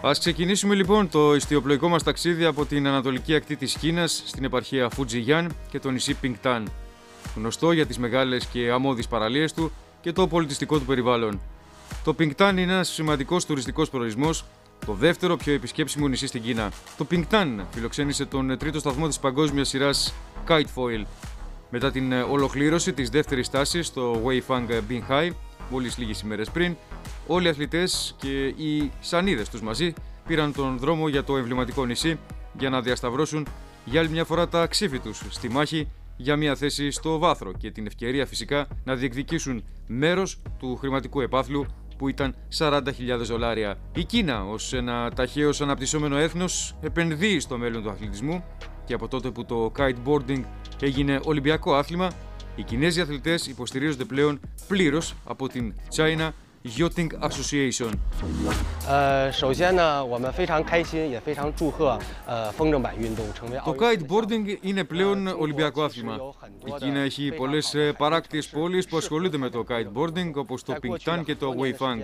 Ας ξεκινήσουμε λοιπόν το ιστιοπλοϊκό μας ταξίδι από την ανατολική ακτή της Κίνας στην επαρχία Φουτζιγιάν και το νησί Πινκτάν, γνωστό για τις μεγάλες και αμμώδεις παραλίες του και το πολιτιστικό του περιβάλλον. Το Πινκτάν είναι ένας σημαντικός τουριστικός προορισμός, το δεύτερο πιο επισκέψιμο νησί στην Κίνα. Το Πινκτάν φιλοξένησε τον τρίτο σταθμό της παγκόσμιας σειράς Kite Foil. Μετά την ολοκλήρωση της δεύτερης στάσης στο Weifang Binhai, μόλις λίγες ημέρες πριν, όλοι οι αθλητές και οι σανίδες τους μαζί πήραν τον δρόμο για το εμβληματικό νησί για να διασταυρώσουν για άλλη μια φορά τα ξύφη τους στη μάχη για μια θέση στο βάθρο και την ευκαιρία φυσικά να διεκδικήσουν μέρος του χρηματικού επάθλου που ήταν $40.000. Η Κίνα ως ένα ταχαίως αναπτυσσόμενο έθνος επενδύει στο μέλλον του αθλητισμού και από τότε που το kiteboarding έγινε ολυμπιακό άθλημα, οι Κινέζοι αθλητές υποστηρίζονται πλέον πλήρως από την China Yachting Association. Το kiteboarding είναι πλέον ολυμπιακό άθλημα. Η Κίνα έχει πολλές παράκτιες πόλεις που ασχολούνται με το kiteboarding, όπως το Πινκτάν και το Weifang.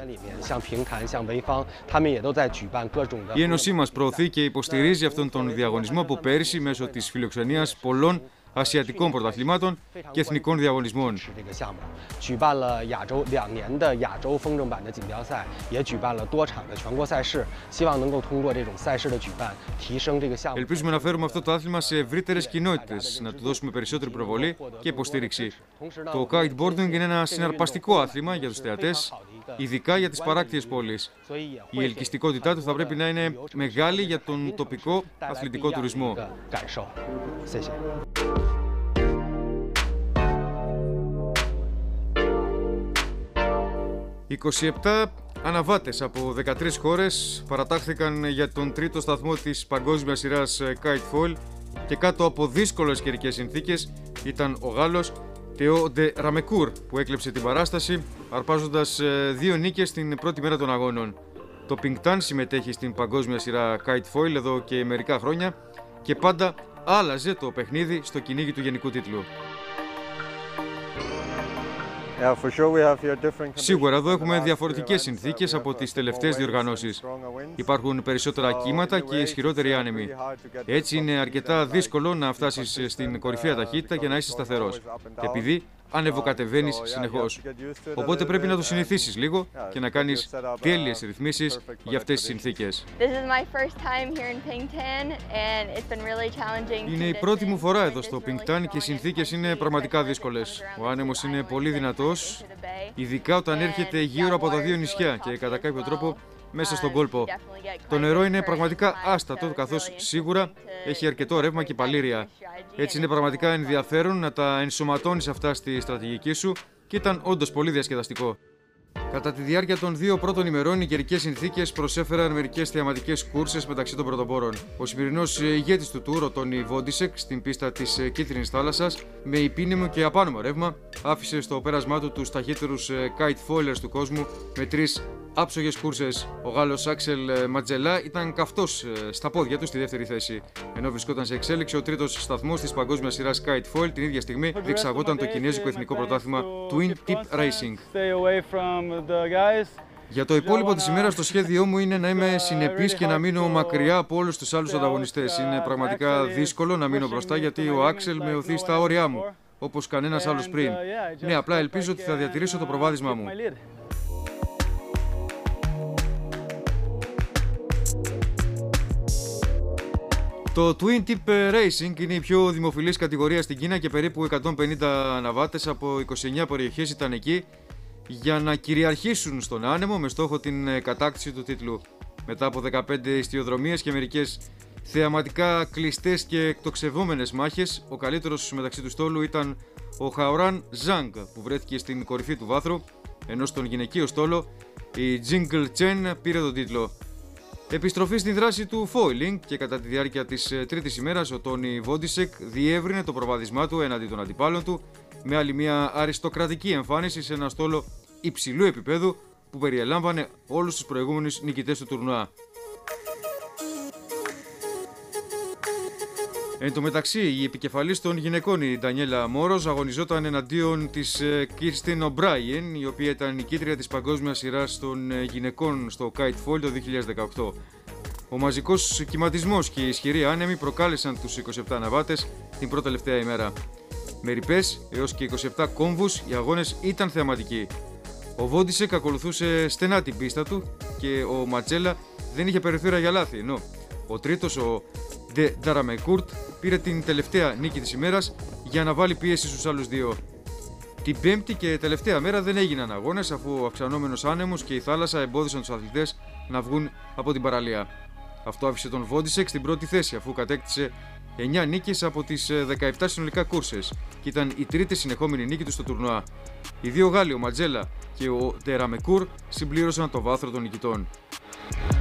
Η Ένωσή μας προωθεί και υποστηρίζει αυτόν τον διαγωνισμό από πέρυσι μέσω της φιλοξενίας πολλών ασιατικών πρωταθλημάτων και εθνικών διαγωνισμών. Ελπίζουμε να φέρουμε αυτό το άθλημα σε ευρύτερες κοινότητες, να του δώσουμε περισσότερη προβολή και υποστήριξη. Το kiteboarding είναι ένα συναρπαστικό άθλημα για τους θεατές, ειδικά για τις παράκτιες πόλεις. Η ελκυστικότητά του θα πρέπει να είναι μεγάλη για τον τοπικό αθλητικό τουρισμό. 27 αναβάτες από 13 χώρες παρατάχθηκαν για τον τρίτο σταθμό της παγκόσμιας σειράς Kite Foil και κάτω από δύσκολες καιρικές συνθήκες ήταν ο Γάλλος Τεό Ντε Ραμεκούρ που έκλεψε την παράσταση αρπάζοντας 2 νίκες την πρώτη μέρα των αγώνων. Το Πινκτάν συμμετέχει στην παγκόσμια σειρά Kite Foil εδώ και μερικά χρόνια και πάντα άλλαζε το παιχνίδι στο κυνήγι του γενικού τίτλου. Σίγουρα εδώ έχουμε διαφορετικές συνθήκες από τις τελευταίες διοργανώσεις. Υπάρχουν περισσότερα κύματα και ισχυρότεροι άνεμοι. Έτσι είναι αρκετά δύσκολο να φτάσεις στην κορυφαία ταχύτητα και να είσαι σταθερός, επειδή ανεβοκατεβαίνεις συνεχώς. Οπότε πρέπει να το συνηθίσεις λίγο και να κάνεις τέλειες ρυθμίσεις για αυτές τις συνθήκες. Είναι η πρώτη μου φορά εδώ στο Πινκτάν και οι συνθήκες είναι πραγματικά δύσκολες. Ο άνεμος είναι πολύ δυνατός, ειδικά όταν έρχεται γύρω από τα 2 νησιά και κατά κάποιο τρόπο μέσα στον κόλπο. Το νερό είναι πραγματικά άστατο, καθώς σίγουρα έχει αρκετό ρεύμα και παλήρια. Έτσι είναι πραγματικά ενδιαφέρον να τα ενσωματώνεις αυτά στη στρατηγική σου και ήταν όντως πολύ διασκεδαστικό. Κατά τη διάρκεια των 2 πρώτων ημερών, οι καιρικές συνθήκες προσέφεραν μερικές θεαματικές κούρσες μεταξύ των πρωτοπόρων. Ο σημερινός ηγέτης του Tour, ο Τόνι Βόντισεκ, στην πίστα της Κίτρινης Θάλασσας, με υπήνυμο και απάνομο ρεύμα, άφησε στο πέρασμά του τους ταχύτερους kite foilers του κόσμου με 3 άψογες κούρσες. Ο Γάλλος Άξελ Ματζελά ήταν καυτός στα πόδια του στη δεύτερη θέση. Ενώ βρισκόταν σε εξέλιξη ο τρίτος σταθμός της παγκόσμιας σειράς Kite Foil, την ίδια στιγμή διεξαγόταν το κινέζικο εθνικό πρωτάθλημα Twin Tip Racing. Για το υπόλοιπο της ημέρας το σχέδιό μου είναι να είμαι συνεπής και να μείνω μακριά από όλους τους άλλους ανταγωνιστές. Είναι πραγματικά δύσκολο να μείνω μπροστά γιατί ο Άξελ με οθεί στα όρια μου, όπως κανένας άλλος πριν. Ναι, απλά ελπίζω ότι θα διατηρήσω το προβάδισμά μου. Το Twin Tip Racing είναι η πιο δημοφιλής κατηγορία στην Κίνα και περίπου 150 αναβάτες από 29 περιοχές ήταν εκεί για να κυριαρχήσουν στον άνεμο με στόχο την κατάκτηση του τίτλου. Μετά από 15 ιστιοδρομίες και μερικές θεαματικά κλειστές και εκτοξευόμενες μάχες, ο καλύτερος μεταξύ του στόλου ήταν ο Χαοράν Ζάνγκ που βρέθηκε στην κορυφή του βάθρου, ενώ στον γυναικείο στόλο η Jingle Chen πήρε τον τίτλο. Επιστροφή στην δράση του foiling και κατά τη διάρκεια της τρίτης ημέρας ο Τόνι Βόντισεκ διεύρυνε το προβάδισμά του έναντι των αντιπάλων του με άλλη μια αριστοκρατική εμφάνιση σε ένα στόλο υψηλού επίπεδου που περιελάμβανε όλους τους προηγούμενους νικητές του τουρνουά. Εν τω μεταξύ, η επικεφαλής των γυναικών, η Ντανιέλα Μόρος, αγωνιζόταν εναντίον της Κίρστιν Ομπράιεν, η οποία ήταν νικήτρια της παγκόσμιας σειράς των γυναικών στο Kite Foil το 2018. Ο μαζικός κυματισμός και οι ισχυροί άνεμοι προκάλεσαν τους 27 αναβάτες την πρώτη τελευταία ημέρα. Με ρηπές έως και 27 κόμβους, οι αγώνες ήταν θεαματικοί. Ο Βόντισεκ ακολουθούσε στενά την πίστα του και ο Ματζέλα δεν είχε περιθώρια για λάθη, ενώ ο τρίτος, ο Ντε Νταραμεκούρτ, πήρε την τελευταία νίκη της ημέρας για να βάλει πίεση στους άλλους δύο. Την πέμπτη και τελευταία μέρα δεν έγιναν αγώνες, αφού ο αυξανόμενος άνεμος και η θάλασσα εμπόδισαν τους αθλητές να βγουν από την παραλία. Αυτό άφησε τον Βόντισεκ στην πρώτη θέση, αφού κατέκτησε 9 νίκες από τις 17 συνολικά κούρσες και ήταν η τρίτη συνεχόμενη νίκη του στο τουρνουά. Οι δύο Γάλλοι, ο Ματζέλα και ο Ντε Ραμεκούρ, συμπλήρωσαν το βάθρο των νικητών.